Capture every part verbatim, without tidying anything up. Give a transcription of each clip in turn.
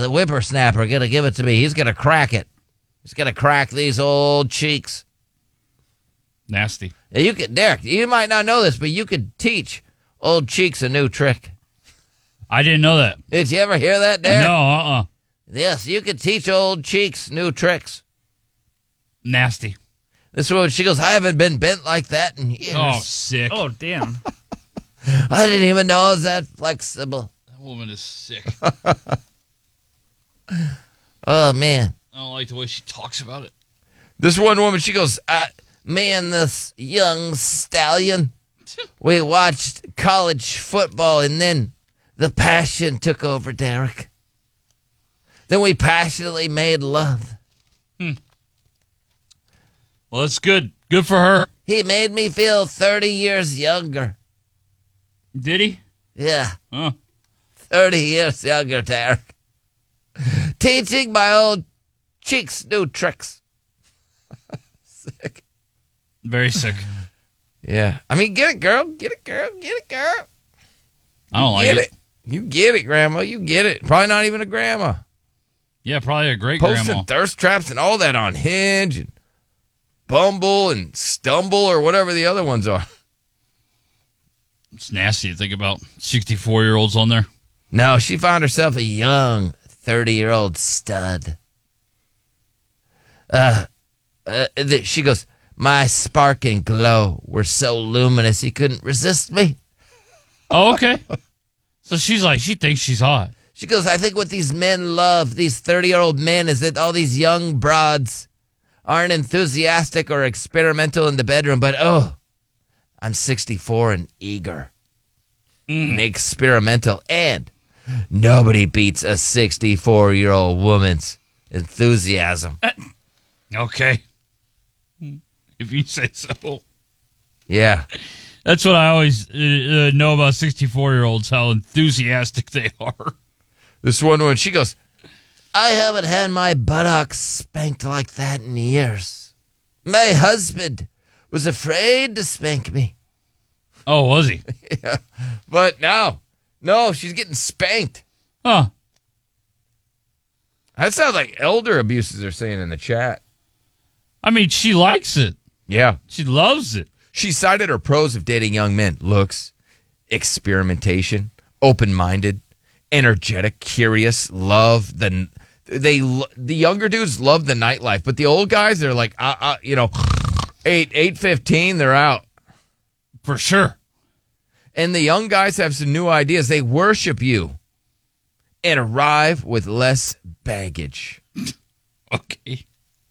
the whippersnapper going to give it to me. He's going to crack it. He's going to crack these old cheeks. Nasty. Yeah, you could, Derek, you might not know this, but you could teach old cheeks a new trick. I didn't know that. Did you ever hear that, Derek? No, uh-uh. Yes, you could teach old cheeks new tricks. Nasty. This woman, she goes, I haven't been bent like that in years. Oh, sick. Oh, damn. I didn't even know I was that flexible. That woman is sick. Oh, man. I don't like the way she talks about it. This one woman, she goes, uh, me and this young stallion, we watched college football, and then the passion took over, Derek. Then we passionately made love. Hmm. Well, that's good. Good for her. He made me feel thirty years younger. Did he? Yeah. Huh. thirty years younger, Derek. Teaching my old cheeks new tricks. Sick. Very sick. Yeah. I mean, get it, girl. Get it, girl. Get it, girl. I don't like get it. it. You get it, Grandma. You get it. Probably not even a grandma. Yeah, probably a great Posting grandma. thirst traps and all that on Hinge and Bumble and Stumble or whatever the other ones are. It's nasty to think about sixty-four-year-olds on there. No, she found herself a young thirty-year-old stud. Uh, uh, she goes, my spark and glow were so luminous he couldn't resist me. Oh, okay. So she's like, she thinks she's hot. She goes, I think what these men love, these thirty-year-old men, is that all these young broads aren't enthusiastic or experimental in the bedroom, but, oh, I'm sixty-four and eager mm. and experimental, and nobody beats a sixty-four-year-old woman's enthusiasm. Uh, okay. If you say so. Yeah. That's what I always uh, know about sixty-four-year-olds, how enthusiastic they are. This one woman, she goes, I haven't had my buttocks spanked like that in years. My husband was afraid to spank me. Oh, was he? Yeah. But no, no, she's getting spanked. Huh. That sounds like elder abuses are saying in the chat. I mean, she likes it. Yeah. She loves it. She cited her pros of dating young men. Looks, experimentation, open-minded, energetic, curious, love the they the younger dudes love the nightlife, but the old guys, they're like, uh, uh, you know, eight eight fifteen, they're out for sure. And the young guys have some new ideas. They worship you and arrive with less baggage. Okay.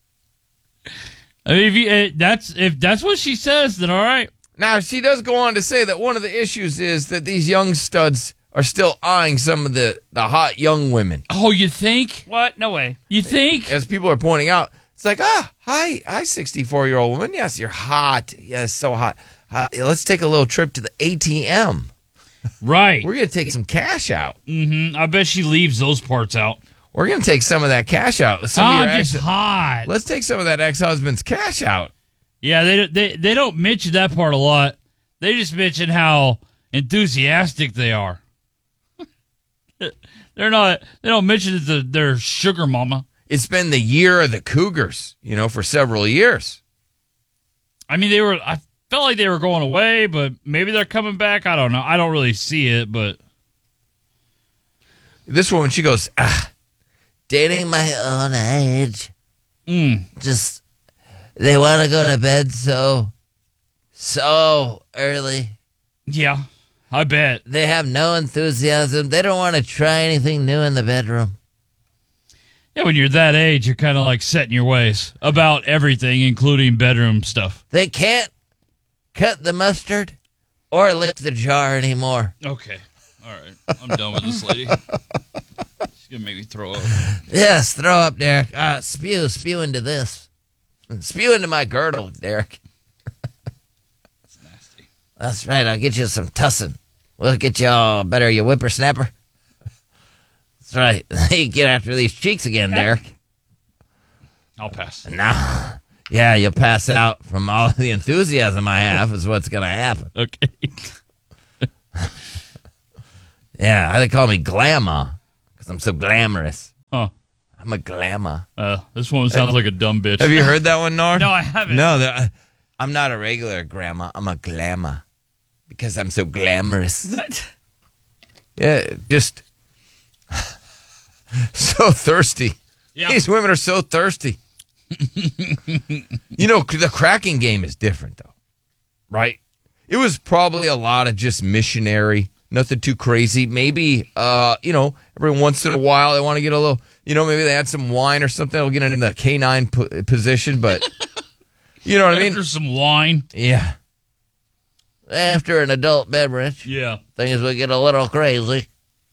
I mean, if you, uh, that's if that's what she says, then all right. Now she does go on to say that one of the issues is that these young studs are still eyeing some of the, the hot young women. Oh, you think? What? No way. You think? As people are pointing out, it's like, ah, hi, hi, sixty-four-year-old woman. Yes, you're hot. Yes, so hot. Uh, let's take a little trip to the A T M. Right. We're going to take some cash out. Mm-hmm. I bet she leaves those parts out. We're going to take some of that cash out. Some oh, of your just ex- hot. Let's take some of that ex-husband's cash out. Yeah, they, they, they don't mention that part a lot. They just mention how enthusiastic they are. They're not. They don't mention that they're sugar mama. It's been the year of the Cougars, you know, for several years. I mean, they were. I felt like they were going away, but maybe they're coming back. I don't know. I don't really see it, but this woman, she goes, ah, dating my own age. Mm. Just they want to go to bed so so early. Yeah. I bet. They have no enthusiasm. They don't want to try anything new in the bedroom. Yeah, when you're that age, you're kind of like set in your ways about everything, including bedroom stuff. They can't cut the mustard or lick the jar anymore. Okay. All right. I'm done with this lady. She's going to make me throw up. Yes, throw up, Derek. Uh, spew, spew into this. Spew into my girdle, Derek. That's nasty. That's right. I'll get you some tussin. We'll get you all better, you whippersnapper. That's right. You get after these cheeks again, Derek. I'll pass. Now, yeah, you'll pass out from all the enthusiasm I have is what's going to happen. Okay. Yeah, they call me Glamma because I'm so glamorous. Huh. I'm a glamour. Uh, this woman sounds like a dumb bitch. Have you heard that one, Nard? No, I haven't. No, the- I'm not a regular grandma. I'm a glamour because I'm so glamorous. Yeah, just so thirsty. Yeah. These women are so thirsty. You know, the cracking game is different, though, right? It was probably a lot of just missionary, nothing too crazy. Maybe, uh, you know, every once in a while they want to get a little, you know, maybe they had some wine or something. They'll get in the canine po- position, but you know what I mean? After some wine. Yeah. After an adult beverage, Yeah. things will get a little crazy.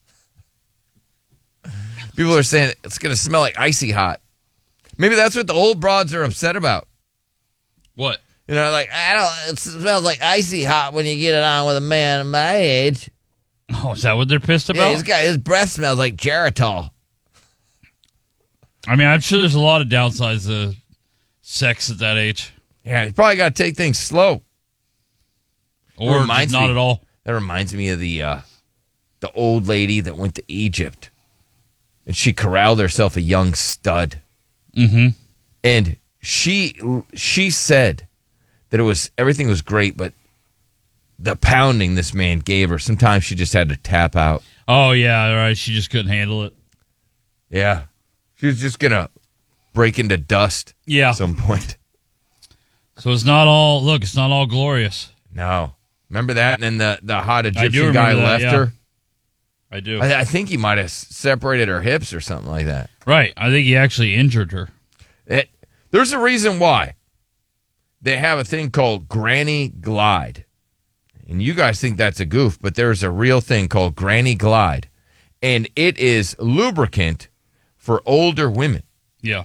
People are saying it's going to smell like icy hot. Maybe that's what the old broads are upset about. What? You know, like, I don't, it smells like icy hot when you get it on with a man my age. Oh, is that what they're pissed Yeah, about? he's got, his breath smells like Geritol. I mean, I'm sure there's a lot of downsides to sex at that age. Yeah, you probably got to take things slow. Or just reminds not me- at all. That reminds me of the uh, the old lady that went to Egypt, and she corralled herself a young stud, Mm-hmm. and she she said that it was everything was great, but the pounding this man gave her, sometimes she just had to tap out. Oh, yeah, right. She just couldn't handle it. Yeah, she was just gonna break into dust. Yeah. At some point. So it's not all, look, it's not all glorious. No, remember that? And then the the hot do Egyptian guy remember that, left yeah. her. I do. I, I think he might have separated her hips or something like that. Right. I think he actually injured her. It, there's a reason why they have a thing called Granny Glide. And you guys think that's a goof, but there's a real thing called Granny Glide. And it is lubricant for older women. Yeah.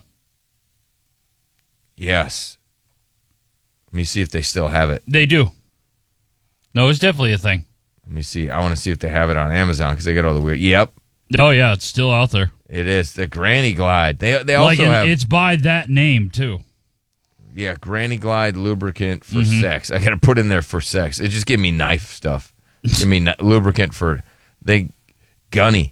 Yes. Let me see if they still have it. They do. No, it's definitely a thing. Let me see. I want to see if they have it on Amazon because they got all the weird. Yep, Oh, yeah, it's still out there. it is. The Granny Glide. They they also Like, it- have. it's by that name, too. Yeah, Granny Glide lubricant for Mm-hmm. sex. I got to put in there for sex. It just give me knife stuff. Give me n- lubricant for they gunny.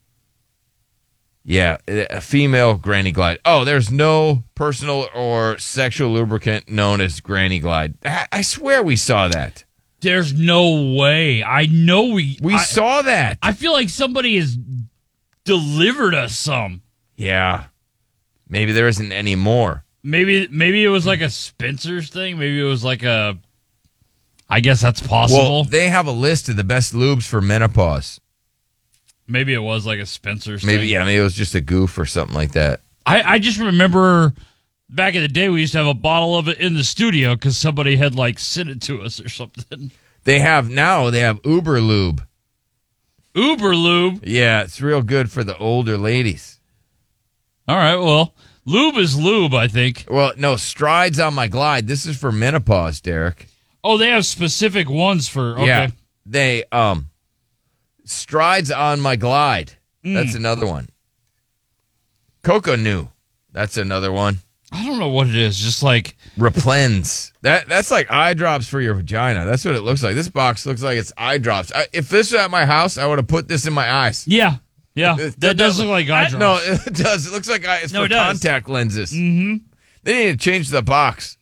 Yeah, a female Granny Glide. Oh, there's no personal or sexual lubricant known as Granny Glide. I, I swear we saw that. There's no way. I know we... We I, saw that. I feel like somebody has delivered us some. Yeah. Maybe there isn't any more. Maybe maybe it was like a Spencer's thing. Maybe it was like a... I guess that's possible. Well, they have a list of the best lubes for menopause. Maybe it was like a Spencer's Maybe, thing. yeah, maybe it was just a goof or something like that. I, I just remember back in the day we used to have a bottle of it in the studio because somebody had like sent it to us or something. They have now, they have Uber Lube. Uber Lube. Yeah, it's real good for the older ladies. All right, well, lube is lube, I think. Well, no, Strides on my Glide. This is for menopause, Derek. Oh, they have specific ones for... Okay. Yeah, they, um, Strides on my Glide. That's another one. Coco New. That's another one. I don't know what it is. Just like... Replens. That That's like eye drops for your vagina. That's what it looks like. This box looks like it's eye drops. I, if this was at my house, I would have put this in my eyes. Yeah. Yeah. It- That does look like eye drops. No, it does. It looks like eye, it's No, for it does. contact lenses. Mm-hmm. They need to change the box.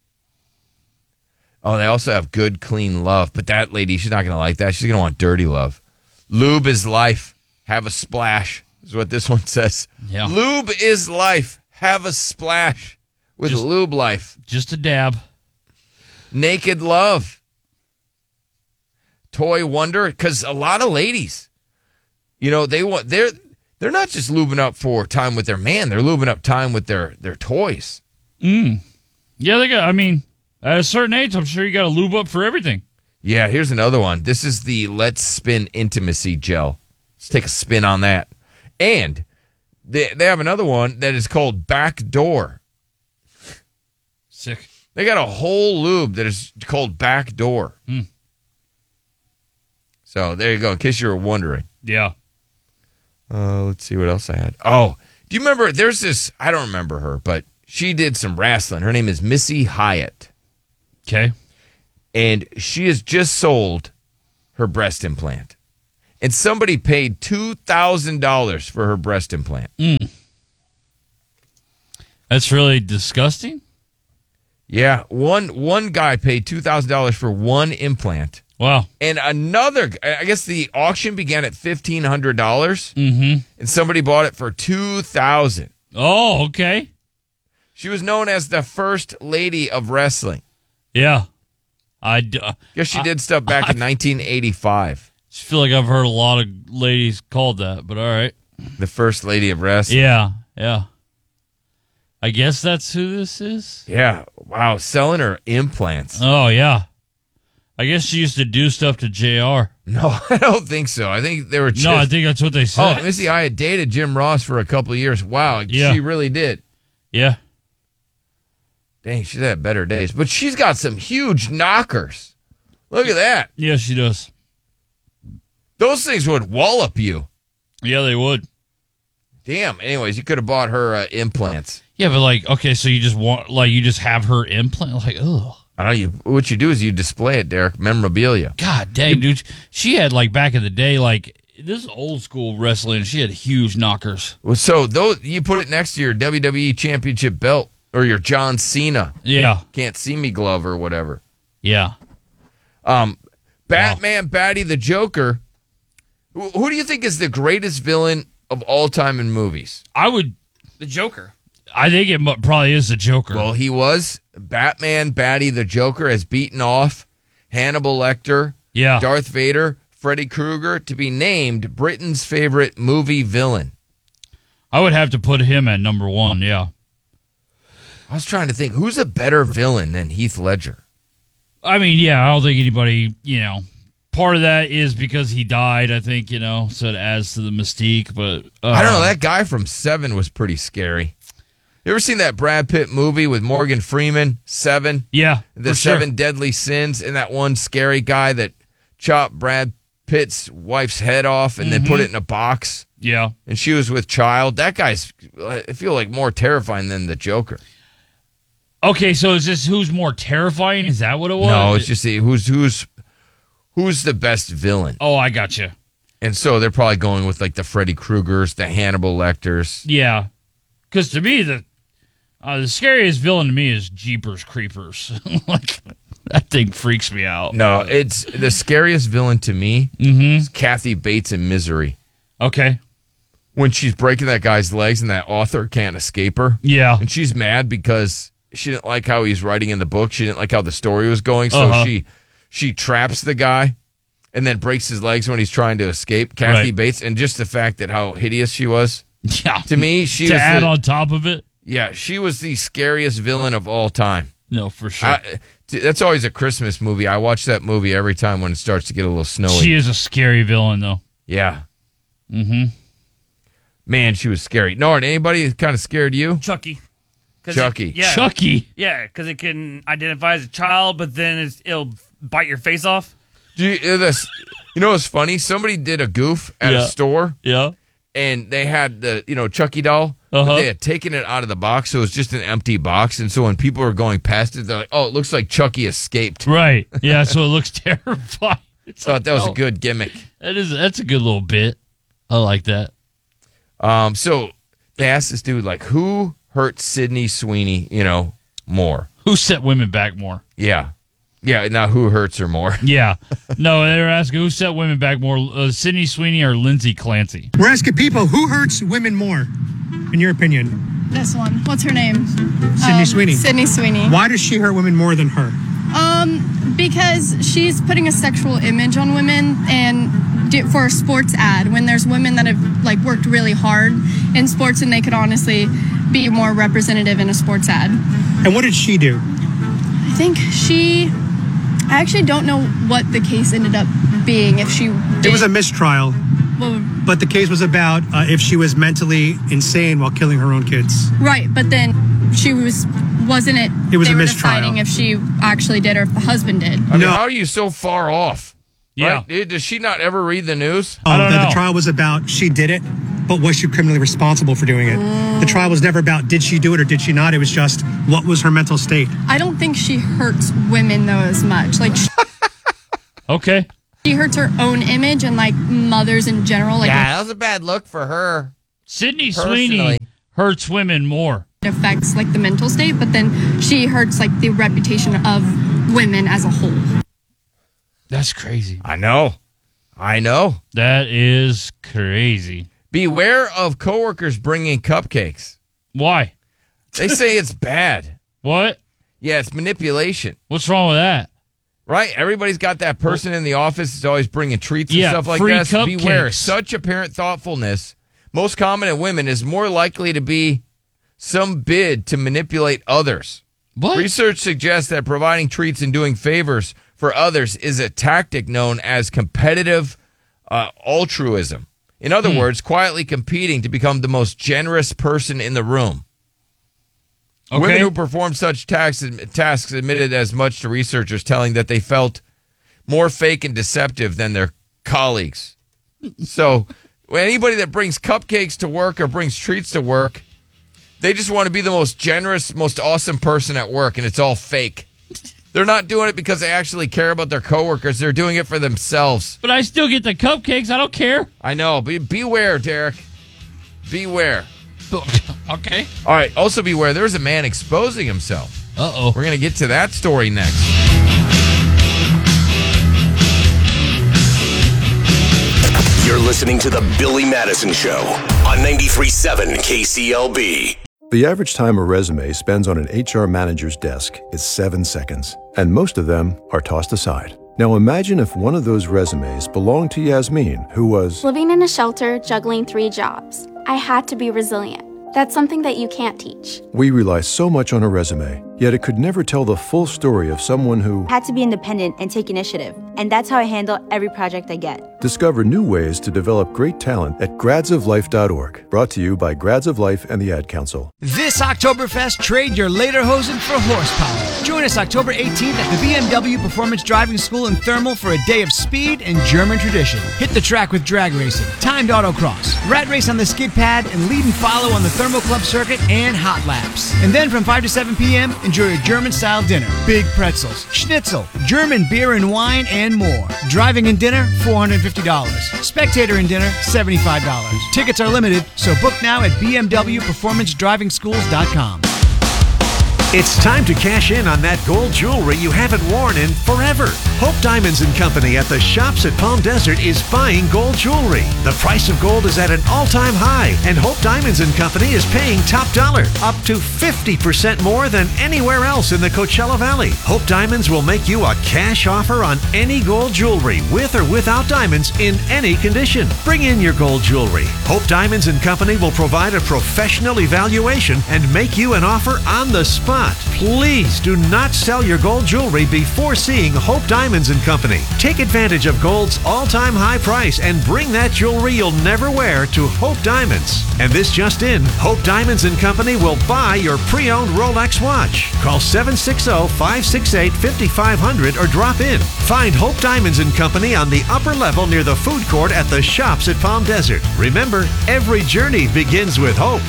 Oh, they also have good, clean love. But that lady, she's not going to like that. She's going to want dirty love. Lube is life. Have a splash is what this one says. Yeah. Lube is life. Have a splash with Just- lube life. Just a dab. Naked love. Toy wonder. Because a lot of ladies, you know, they want, they're, they're not just lubing up for time with their man. They're lubing up time with their, their toys. Mm. Yeah, they got, I mean, at a certain age, I'm sure you got to lube up for everything. Yeah, here's another one. This is the Let's Spin Intimacy Gel. Let's take a spin on that. And they, they have another one that is called Backdoor. Sick. They got a whole lube that is called Backdoor. Hmm. So there you go, in case you were wondering. Yeah. Uh, let's see what else I had. Oh, do you remember, there's this, I don't remember her, but she did some wrestling. Her name is Missy Hyatt. Okay. And she has just sold her breast implant. And somebody paid two thousand dollars for her breast implant. Mm. That's really disgusting. Yeah, one one guy paid two thousand dollars for one implant, Wow. and another. I guess the auction began at fifteen hundred dollars, Mm-hmm. and somebody bought it for two thousand. Oh, okay. She was known as the first lady of wrestling. Yeah. I d- Guess she did stuff back in nineteen eighty-five. just feel like I've heard a lot of ladies called that, but all right. The first lady of wrestling. Yeah, yeah. I guess that's who this is. Yeah. Wow. Selling her implants. Oh, yeah. I guess she used to do stuff to J R. No, I don't think so. I think they were just. No, I think that's what they Oh, said. Missy, I had dated Jim Ross for a couple of years. Wow. Yeah. She really did. Yeah. Dang, she's had better days. But she's got some huge knockers. Look at that. Yeah, she does. Those things would wallop you. Yeah, they would. Damn. Anyways, you could have bought her uh, implants. Yeah, but like, okay, so you just want, like, you just have her implant? Like, ugh. I know you. What you do is you display it, Derek. Memorabilia. God dang, dude. She had, like, back in the day, like, this is old school wrestling. She had huge knockers. Well, so those you put it next to your W W E Championship belt or your John Cena Yeah. can't see me glove or whatever. Yeah. Um, Batman, Batty the Joker. Who, who do you think is the greatest villain of all time in movies? I would, The Joker. I think it mu- probably is the Joker. Well, he was. Batman, Batty the Joker has beaten off Hannibal Lecter, yeah. Darth Vader, Freddy Krueger to be named Britain's favorite movie villain. I would have to put him at number one, yeah. I was trying to think, who's a better villain than Heath Ledger? I mean, yeah, I don't think anybody, you know, part of that is because he died, I think, you know, so it adds to the mystique, but... Uh, I don't know, that guy from Seven was pretty scary. You ever seen that Brad Pitt movie with Morgan Freeman, Seven? Yeah, The for Seven sure. Deadly Sins, and that one scary guy that chopped Brad Pitt's wife's head off and then put it in a box, Yeah. and she was with child. That guy's, I feel like, more terrifying than the Joker. Okay, so is this who's more terrifying? Is that what it was? No, it's just the, who's who's who's the best villain, Oh, I got you. and so they're probably going with like the Freddy Kruegers, the Hannibal Lecters. Yeah. Because to me, the uh, the scariest villain to me is Jeepers Creepers. Like, that thing freaks me out. No, it's the scariest villain to me. Mm-hmm. Is Kathy Bates in Misery. Okay. When she's breaking that guy's legs and that author can't escape her. Yeah. And she's mad because she didn't like how he's writing in the book. She didn't like how the story was going. So Uh-huh. she she traps the guy and then breaks his legs when he's trying to escape. Kathy Right. Bates. And just the fact that how hideous she was. Yeah. To me, she to was add the, on top of it? yeah, she was the scariest villain of all time. No, for sure. I, t- that's always a Christmas movie. I watch that movie every time when it starts to get a little snowy. She is a scary villain, though. yeah. Mm-hmm. Man, she was scary. Nord, anybody kind of scared you? Chucky. 'Cause Chucky. It, yeah. Chucky. Yeah, because it can identify as a child, but then it's, it'll bite your face off. Do you, uh, this, you know what's funny? Somebody did a goof at Yeah. a store, Yeah. and they had the, you know, Chucky doll. Uh-huh. But they had taken it out of the box, so it was just an empty box. And so when people were going past it, they're like, oh, it looks like Chucky escaped. Right. Yeah, so it looks terrifying. It's Thought like, that was oh, a good gimmick. That is, that's a good little bit. I like that. Um, so they asked this dude, like, who hurt Sydney Sweeney, you know, more? Who set women back more? Yeah. Yeah, now who hurts her more? Yeah. No, they were asking who set women back more, uh, Sydney Sweeney or Lindsay Clancy? We're asking people who hurts women more, in your opinion. This one. What's her name? Sydney Sweeney. Sydney Sweeney. Why does she hurt women more than her? Um, because she's putting a sexual image on women, and di- for a sports ad, when there's women that have like worked really hard in sports, and they could honestly be more representative in a sports ad. And what did she do? I think she. I actually don't know what the case ended up being. If she. Did, It was a mistrial, well, but the case was about uh, if she was mentally insane while killing her own kids. right, but then she was. Wasn't it? It was they a were mistrial. deciding if she actually did or if the husband did. I mean, No. how are you so far off? Yeah. Right? Dude, does she not ever read the news? Oh, I don't that know. the trial was about she did it, but was she criminally responsible for doing it? The trial was never about did she do it or did she not. It was just what was her mental state. I don't think she hurts women though as much. Like Okay. she hurts her own image and like mothers in general. Like Yeah, that was a bad look for her. Sydney Personally. Sweeney hurts women more. affects like the mental state, but then she hurts like the reputation of women as a whole. That's crazy. I know. I know. That is crazy. Beware of coworkers bringing cupcakes. Why? They say it's bad. What? Yeah, it's manipulation. What's wrong with that? Right? Everybody's got that person in the office that's always bringing treats and Yeah, stuff like free that. So cupcakes. beware. Such apparent thoughtfulness, most common in women, is more likely to be some bid to manipulate others. What? Research suggests that providing treats and doing favors for others is a tactic known as competitive uh, altruism. In other Hmm. words, quietly competing to become the most generous person in the room. Okay. Women who perform such tasks, tasks admitted as much to researchers, telling that they felt more fake and deceptive than their colleagues. So anybody that brings cupcakes to work or brings treats to work, they just want to be the most generous, most awesome person at work, and it's all fake. They're not doing it because they actually care about their coworkers. They're doing it for themselves. But I still get the cupcakes. I don't care. I know. Be, beware, Derek. Beware. Okay. All right. Also beware. There's a man exposing himself. Uh-oh. We're going to get to that story next. You're listening to The Billy Madison Show on ninety-three point seven K C L B. The average time a resume spends on an H R manager's desk is seven seconds, and most of them are tossed aside. Now imagine if one of those resumes belonged to Yasmin, who was living in a shelter, juggling three jobs. I had to be resilient. That's something that you can't teach. We rely so much on a resume, yet it could never tell the full story of someone who had to be independent and take initiative. And that's how I handle every project I get. Discover new ways to develop great talent at grads of life dot org. Brought to you by Grads of Life and the Ad Council. This Oktoberfest, trade your lederhosen for horsepower. Join us October eighteenth at the B M W Performance Driving School in Thermal for a day of speed and German tradition. Hit the track with drag racing, timed autocross, rat race on the skid pad, and lead and follow on the Thermal Club circuit and hot laps. And then from five to seven p.m., enjoy a German-style dinner. Big pretzels, schnitzel, German beer and wine, and more. Driving and dinner, four hundred fifty dollars. Spectator and dinner, seventy-five dollars. Tickets are limited, so book now at b m w performance driving schools dot com. It's time to cash in on that gold jewelry you haven't worn in forever. Hope Diamonds and Company at the Shops at Palm Desert is buying gold jewelry. The price of gold is at an all-time high, and Hope Diamonds and Company is paying top dollar, up to fifty percent more than anywhere else in the Coachella Valley. Hope Diamonds will make you a cash offer on any gold jewelry, with or without diamonds, in any condition. Bring in your gold jewelry. Hope Diamonds and Company will provide a professional evaluation and make you an offer on the spot. Please do not sell your gold jewelry before seeing Hope Diamonds and Company. Take advantage of gold's all-time high price and bring that jewelry you'll never wear to Hope Diamonds. And this just in, Hope Diamonds and Company will buy your pre-owned Rolex watch. Call seven six zero, five six eight, five five zero zero or drop in. Find Hope Diamonds and Company on the upper level near the food court at the Shops at Palm Desert. Remember, every journey begins with hope.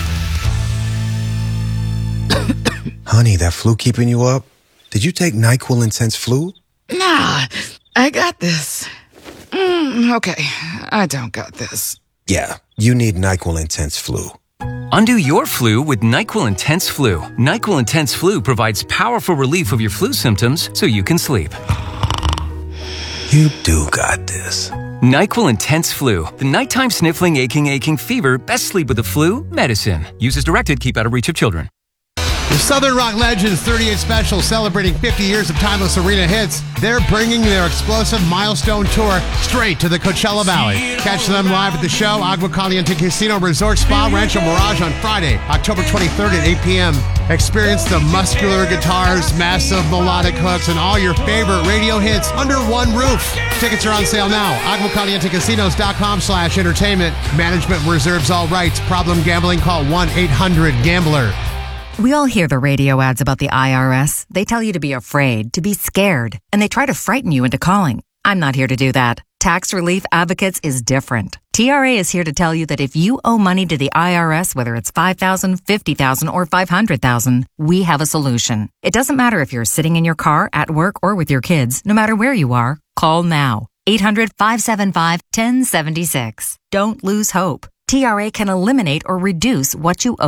Honey, that flu keeping you up? Did you take NyQuil Intense Flu? Nah, I got this. Mm, okay, I don't got this. Yeah, you need NyQuil Intense Flu. Undo your flu with NyQuil Intense Flu. NyQuil Intense Flu provides powerful relief of your flu symptoms so you can sleep. You do got this. NyQuil Intense Flu. The nighttime sniffling, aching, aching fever. Best sleep with the flu. Medicine. Use as directed. Keep out of reach of children. The Southern Rock Legends thirty-eight Special, celebrating fifty years of timeless arena hits. They're bringing their explosive milestone tour straight to the Coachella Valley. Catch them live at the show, Agua Caliente Casino Resort Spa Rancho Mirage on Friday, October twenty-third at eight p.m. Experience the muscular guitars, massive melodic hooks, and all your favorite radio hits under one roof. Tickets are on sale now. agua caliente casinos dot com slash entertainment. Management reserves all rights. Problem gambling? Call one eight hundred gambler. We all hear the radio ads about the I R S. They tell you to be afraid, to be scared, and they try to frighten you into calling. I'm not here to do that. Tax Relief Advocates is different. T R A is here to tell you that if you owe money to the I R S, whether it's five thousand dollars, fifty thousand dollars, or five hundred thousand dollars, we have a solution. It doesn't matter if you're sitting in your car, at work, or with your kids. No matter where you are, call now. eight hundred, five seven five, one zero seven six. Don't lose hope. T R A can eliminate or reduce what you owe